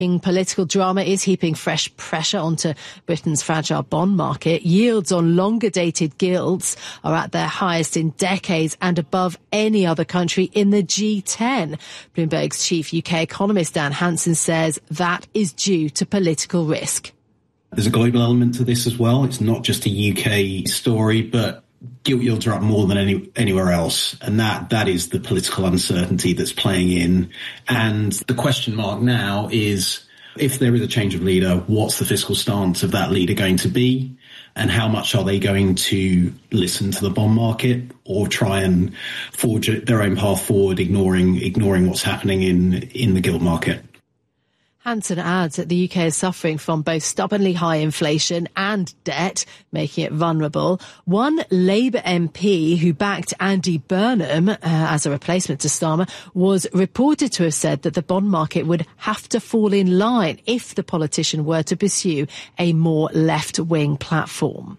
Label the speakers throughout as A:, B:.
A: Political drama is heaping fresh pressure onto Britain's fragile bond market. Yields on longer-dated gilts are at their highest in decades and above any other country in the G10. Bloomberg's chief UK economist Dan Hansen says that is due to political risk.
B: There's a global element to this as well. It's not just a UK story, but gilt yields are up more than anywhere else. And that is the political uncertainty that's playing in. And the question mark now is, if there is a change of leader, what's the fiscal stance of that leader going to be? And how much are they going to listen to the bond market or try and forge their own path forward, ignoring what's happening in the gilt market?
A: Hansen adds that the UK is suffering from both stubbornly high inflation and debt, making it vulnerable. One Labour MP who backed Andy Burnham as a replacement to Starmer was reported to have said that the bond market would have to fall in line if the politician were to pursue a more left-wing platform.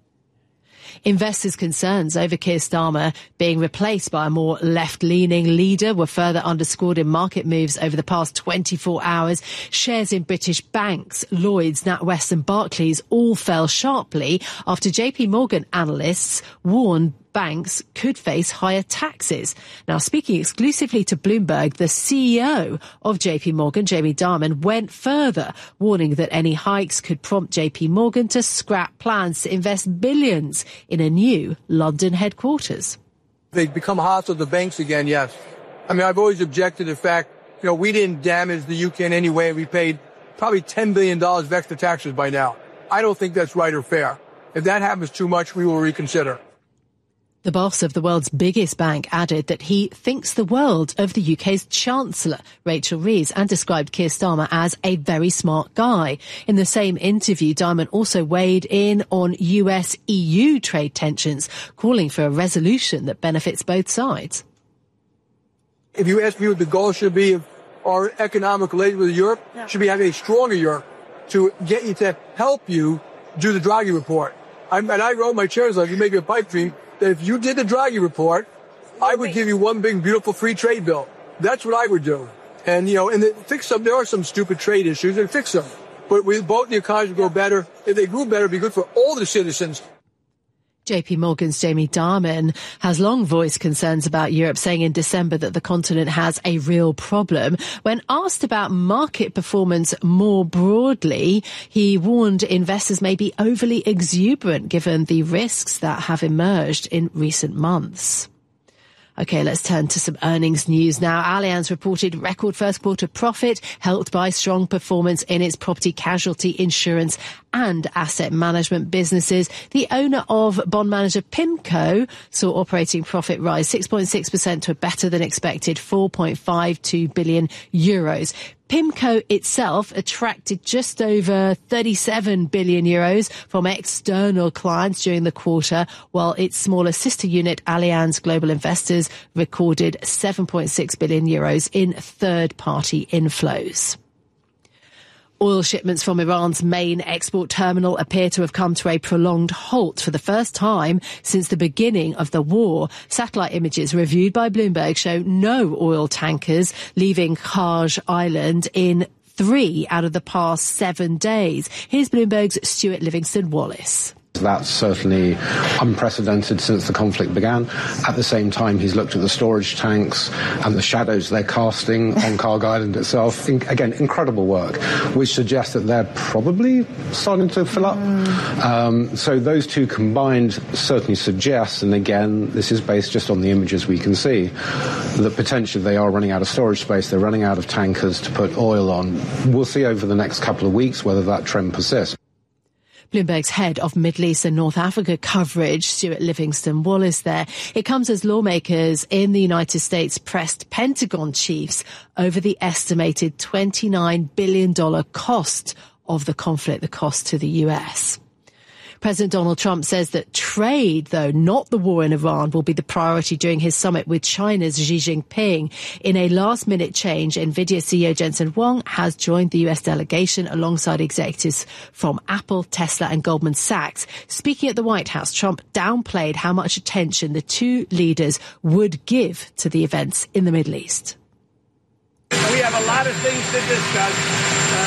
A: Investors' concerns over Keir Starmer being replaced by a more left-leaning leader were further underscored in market moves over the past 24 hours. Shares in British banks, Lloyds, NatWest and Barclays all fell sharply after JP Morgan analysts warned banks could face higher taxes. Now, speaking exclusively to Bloomberg, the CEO of JP Morgan, Jamie Dimon, went further, warning that any hikes could prompt JP Morgan to scrap plans to invest billions in a new London headquarters.
C: They've become hostile to banks again, yes. I mean, I've always objected to the fact, we didn't damage the UK in any way. We paid probably $10 billion of extra taxes by now. I don't think that's right or fair. If that happens too much, we will reconsider.
A: The boss of the world's biggest bank added that he thinks the world of the UK's Chancellor, Rachel Reeves, and described Keir Starmer as a very smart guy. In the same interview, Dimon also weighed in on US-EU trade tensions, calling for a resolution that benefits both sides.
C: If you ask me what the goal should be of our economic relations with Europe, should be having a stronger Europe to get you to help you do the Draghi report. And I wrote my chair's letter, you make a pipe dream, that if you did the Draghi report, I would give you one big, beautiful free trade bill. That's what I would do. And, fix them. There are some stupid trade issues, and fix them. But both the economies would go better. If they grew better, it'd be good for all the citizens.
A: JP Morgan's Jamie Dimon has long voiced concerns about Europe, saying in December that the continent has a real problem. When asked about market performance more broadly, he warned investors may be overly exuberant given the risks that have emerged in recent months. OK, let's turn to some earnings news now. Allianz reported record first quarter profit, helped by strong performance in its property casualty insurance and asset management businesses. The owner of bond manager PIMCO saw operating profit rise 6.6% to a better than expected €4.52 billion. PIMCO itself attracted just over €37 billion from external clients during the quarter, while its smaller sister unit, Allianz Global Investors, recorded €7.6 billion in third-party inflows. Oil shipments from Iran's main export terminal appear to have come to a prolonged halt for the first time since the beginning of the war. Satellite images reviewed by Bloomberg show no oil tankers leaving Kharj Island in 3 out of the past 7 days. Here's Bloomberg's Stuart Livingston-Wallace.
D: That's certainly unprecedented since the conflict began. At the same time, he's looked at the storage tanks and the shadows they're casting on Kharg Island itself. Again, incredible work, which suggests that they're probably starting to fill up. So those two combined certainly suggest, and again, this is based just on the images we can see, that potentially they are running out of storage space, they're running out of tankers to put oil on. We'll see over the next couple of weeks whether that trend persists.
A: Bloomberg's head of Middle East and North Africa coverage, Stuart Livingston-Wallace there. It comes as lawmakers in the United States pressed Pentagon chiefs over the estimated $29 billion cost of the conflict, the cost to the US. President Donald Trump says that trade, though not the war in Iran, will be the priority during his summit with China's Xi Jinping. In a last-minute change, NVIDIA CEO Jensen Huang has joined the US delegation alongside executives from Apple, Tesla and Goldman Sachs. Speaking at the White House, Trump downplayed how much attention the two leaders would give to the events in the Middle East.
E: We have a lot of things to discuss.